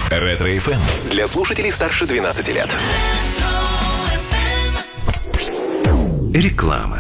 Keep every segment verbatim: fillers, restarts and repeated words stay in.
Ретро-эф эм для слушателей старше двенадцати лет. Реклама.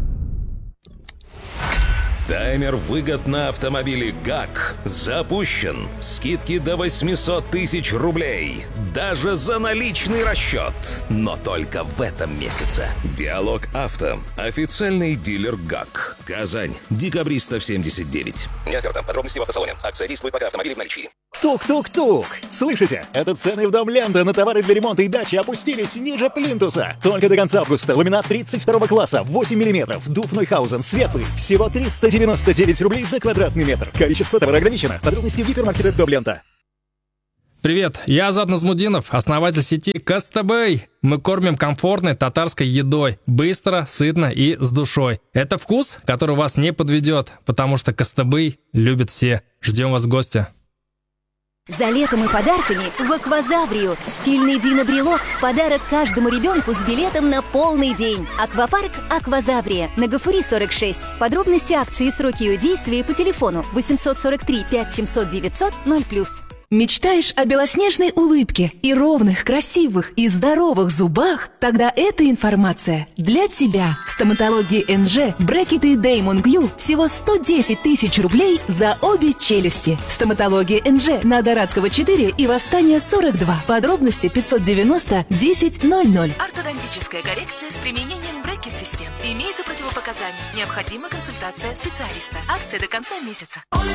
Таймер выгод на автомобили ГАК запущен. Скидки до восемьсот тысяч рублей. Даже за наличный расчет. Но только в этом месяце. Диалог Авто. Официальный дилер ГАК. Казань. Декабристов семьдесят девять. Не оферта. Подробности в автосалоне. Акция действует, пока автомобили в наличии. Тук-тук-тук! Слышите? Это цены в Дом Ленда на товары для ремонта и дачи опустились ниже плинтуса. Только до конца августа ламинат тридцать второго класса, восемь миллиметров, дуб Нойхаузен, светлый. Всего триста девяносто девять рублей за квадратный метр. Количество товара ограничено. Подробности в гипермаркете Дом Ленда. Привет, я Азат Назмудинов, основатель сети Костабэй. Мы кормим комфортной татарской едой, быстро, сытно и с душой. Это вкус, который вас не подведет, потому что Костабэй любят все. Ждем вас в гости. За летом и подарками в Аквазаврию. Стильный динобрелок в подарок каждому ребенку с билетом на полный день. Аквапарк Аквазаврия. На Гафури сорок шесть. Подробности акции и сроки ее действия по телефону восемьсот сорок три пять семьсот девятьсот ноль плюс. Мечтаешь о белоснежной улыбке и ровных, красивых и здоровых зубах? Тогда эта информация для тебя. В стоматологии эн жэ брекеты Damon Q всего сто десять тысяч рублей за обе челюсти. Стоматология эн жэ на Дорадского четыре и Восстания сорок два. Подробности пятьсот девяносто десять ноль ноль. Ортодонтическая коррекция с применением брекет-систем. Имеются противопоказания. Необходима консультация специалиста. Акция до конца месяца.